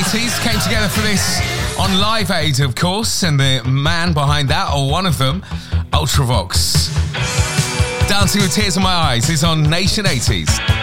80s came together for this on Live Aid, of course, and the man behind that, or one of them, Ultravox. Dancing with Tears in My Eyes is on Nation 80s.